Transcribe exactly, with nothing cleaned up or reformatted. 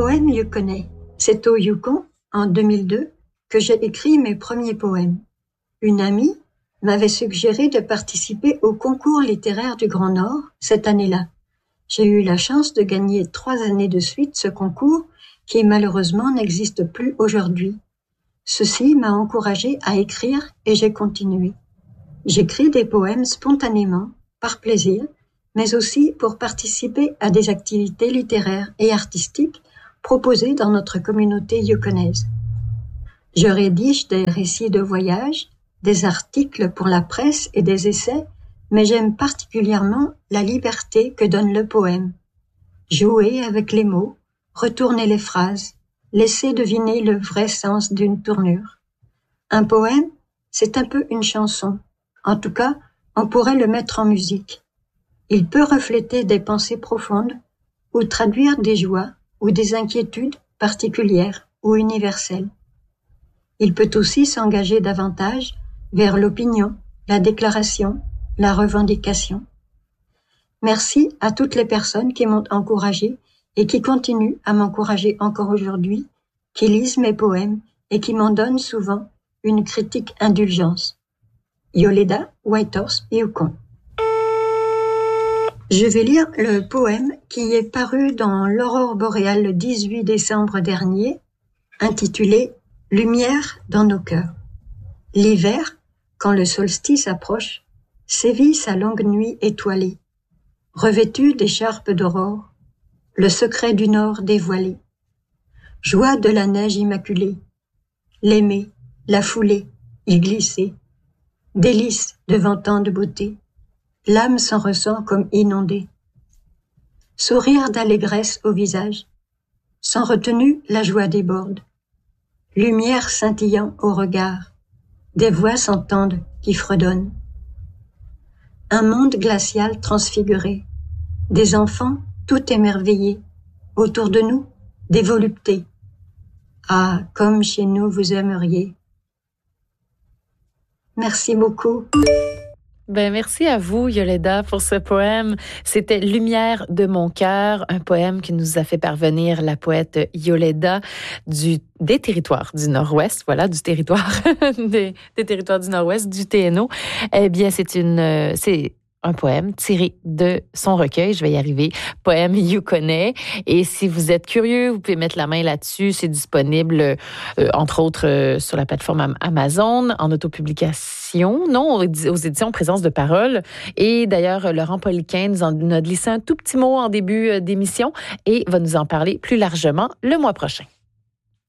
poème Yukon. C'est au Yukon, en deux mille deux, que j'ai écrit mes premiers poèmes. Une amie m'avait suggéré de participer au concours littéraire du Grand Nord cette année-là. J'ai eu la chance de gagner trois années de suite ce concours qui malheureusement n'existe plus aujourd'hui. Ceci m'a encouragée à écrire et j'ai continué. J'écris des poèmes spontanément, par plaisir, mais aussi pour participer à des activités littéraires et artistiques proposées dans notre communauté yukonnaise. Je rédige des récits de voyage, des articles pour la presse et des essais, mais j'aime particulièrement la liberté que donne le poème. Jouer avec les mots, retourner les phrases, laisser deviner le vrai sens d'une tournure. Un poème, c'est un peu une chanson. En tout cas, on pourrait le mettre en musique. Il peut refléter des pensées profondes ou traduire des joies ou des inquiétudes particulières ou universelles. Il peut aussi s'engager davantage vers l'opinion, la déclaration, la revendication. Merci à toutes les personnes qui m'ont encouragé et qui continuent à m'encourager encore aujourd'hui, qui lisent mes poèmes et qui m'en donnent souvent une critique indulgence. Yoleda, Whitehorse, Yukon. Je vais lire le poème qui est paru dans l'Aurore boréale le dix-huit décembre dernier, intitulé « Lumière dans nos cœurs ». L'hiver, quand le solstice approche, sévit sa longue nuit étoilée, revêtue d'écharpes d'aurore, le secret du nord dévoilé. Joie de la neige immaculée, l'aimer, la fouler, y glisser, délice devant tant de beauté, l'âme s'en ressent comme inondée. Sourire d'allégresse au visage, sans retenue la joie déborde, lumière scintillant au regard, des voix s'entendent qui fredonnent. Un monde glacial transfiguré, des enfants tout émerveillés, autour de nous, des voluptés. Ah, comme chez nous vous aimeriez. Merci beaucoup. Ben, merci à vous, Yoleda, pour ce poème. C'était Lumière de mon cœur, un poème qui nous a fait parvenir la poète Yoleda du, des territoires du Nord-Ouest, voilà, du territoire, des, des territoires du Nord-Ouest, du T N O. Eh bien, c'est une, c'est un poème tiré de son recueil, je vais y arriver, poème Yukon. Et si vous êtes curieux, vous pouvez mettre la main là-dessus. C'est disponible, euh, entre autres, euh, sur la plateforme Amazon, en autopublication, non, aux éditions Présence de Parole. Et d'ailleurs, Laurent Poliquin nous en a glissé un tout petit mot en début d'émission et va nous en parler plus largement le mois prochain.